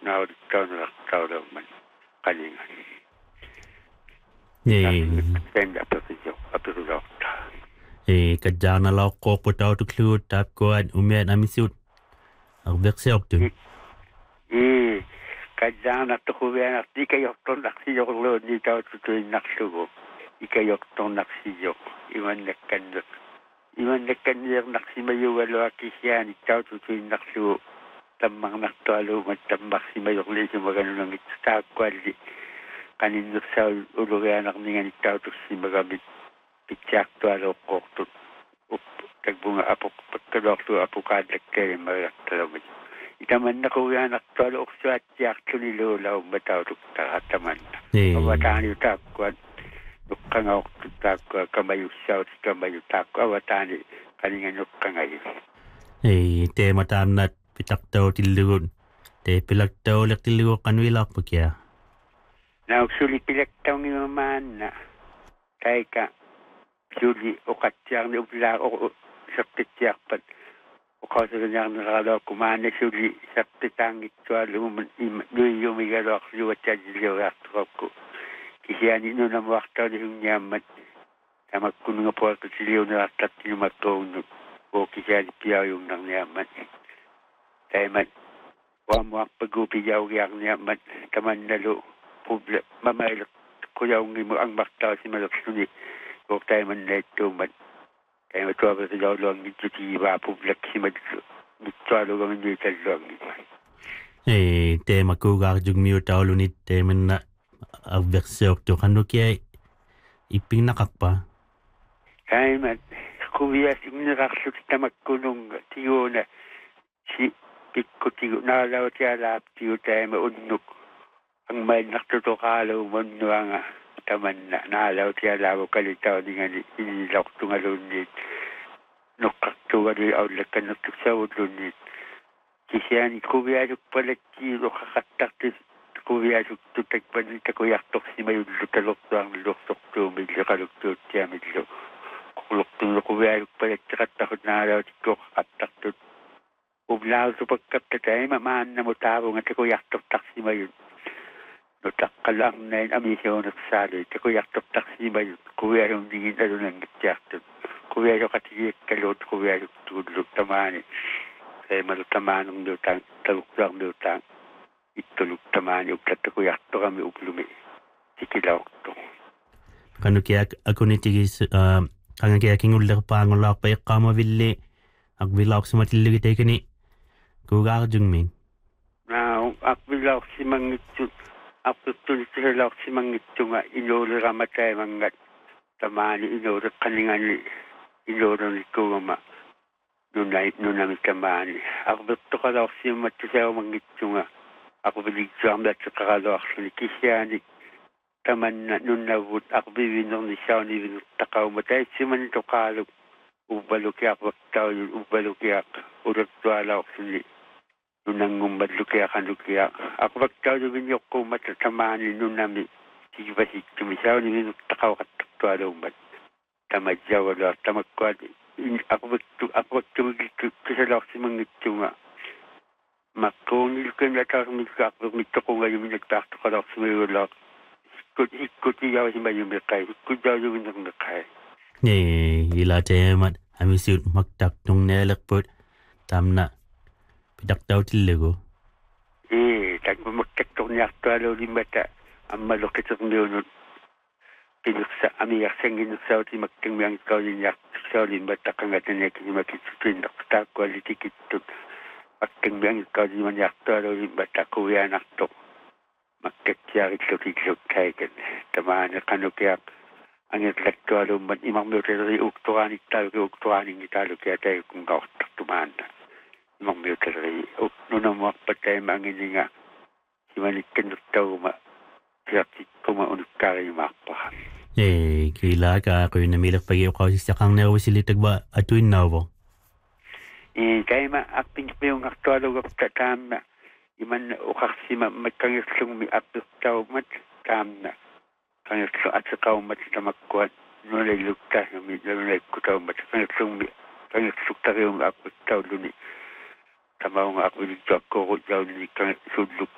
naudikkauneraqqauluman qalingan Penda apirulorta kadjana loqqoqputautuklugut taapkuat umiat amisut arveqsiortun kadjaanartuquvianarti ikajortornarsiorluunni taututuinnarlugu ikajortornarsior imannakkanniernarsimayugaluakisiaani taututuinnarlugu tammarnartualuumat tammarsimayorliisumaganunangit taakkualli qaninnersaul ulugianarninganik tautussimagamit pitsaartualuoqqortut tagbunga apok pakkalorlu apukaallakkaimagartalumit itamannaqugianartualu orsuatsiartuni luulaummatautuktaratamanna avataani taakkuat nuqqangaortut taakkua kamayussaut kamayutaakku avataani qaninga nuqqangayi teemataannat pitaqtautillugut teepilaqtauliqtillugu qanuilaarpakia nauksuli pilaktaungimaanna taika suli oqatsiarni uplaa sertitsiarpat oqauseriarneralookkumaana suli sertitaangitsualumun nuiyumigaluarluatajilluartuqakku kisiani nunamuartauli hunniammat tamakkunungapuaqisiliunerartartinumakkuunnut kisiani piaujungnarniammat taimat uamuarpaguupijaugiarniammat tamannalu public mamailak kuyaungimu angmartaasimalaqsuni koqtaimannaittuummat taimatuapasilauluangitsutigivaa public simatsualugaminiitalluangi teemakuugaarjugmiutaulunit teemanna arversiortuqannukiai ippinnaqarpa taimat kuviasimnerarlut tamakkununga tiguuna si pikkutigu naalautialaaptigu taima unnuk angmainartutoqaaluumunnuanga tamanna naalautialaavu kalitauningani iniilortungaluunniit noqqartugali aullakkannertuksavulluunniit kisiani kuviasukpalattiiluqaqattartis kuviasuktutakpani takujartorsimayullu talortuarnilluorsortuumilliqaluktuuttiamillu qulortunlu kuviasukpalattiqattarut naalautikkuoq attartut ublausupakkatta taima maannamu taavunga takujartortarsimayut nutaqqalarnain amisionersaali takujartortarsimayut kuviasumningin alunangittiartut kuviasoqatigiikkaluut kuviasuktuullu tamaani saimalu tamaanernguutaan taluktuarnuutaan ittuluk tamaani uktattakujartorami uplumi tikilaortu kanukiak akunitigis qangakiakingullerpaangulaarpa iqqaamavilli aqvilaorsumatillugitaikani kuugaarjungmin aqvilaorsimangitsut aqpirtulittilaorsimangitsunga inuuleramataimangat tamaani inuureqqaningani inuulernikkuugama nunami tamaani aqpirtoqalaorsimmattusaumanngitsunga aqviligsuarmatteqaraluarluni kisianik tamanna nunnavut aqvivinernissaunivinertaqauma taitsimani toqaaluk ubbalukiaqvaktaujul ubbalukiaq ulertualaorluni nunangummallukiaqanukiaq aqvaktauluvinjoqquummata tamaani nunnami tigvasikkimisaunivinertaqauqattartualuummat tamajjavaluar tamakkuat aqvaktumigikkusalaorsimangitsunga makkuunilkunataarmikku aqvermittoqungaluminaktaartoqalaorsimagulaa hikkutigaavasimayumiqqai hikkutaujuvinerneqqai ila teemat amisut maktaknungneelerput tamna pitaqtautillugu takmamaktaktorniartualuulimmata ammaluqiterniunut pinersa amiarsanginersauti makkangmiangikkauliniartiksaulimmat taqangataniakinimakitsutuinnertaakkualitikittut makkangmiangikkauliniartualuulimmat taquvianartoq makkatsiarillutiklukkaikan tamaani qanukiaq angerlaktualummat imarmiutaleri uktoraanittaaluki taayukkungaortartumaanna imarmiutaleri nunamuarpataima angininga simanikkannertaguma siartikkuma unukkaarimaarpara kiilaka aquyunamilerpagi uqausissaqarneruvisilitakba atuinnauvo taima aqpingipiungartualugapta taamma imanna uqarsima makkangerlugmi appirtaumat taamna kangerlu atiqaumat tamakkuat nulailuktaasumi nulaikkutaumat kangerluktariunga appirtauluni tamaunga aqviligtuakkoorut yaunni kangersulluk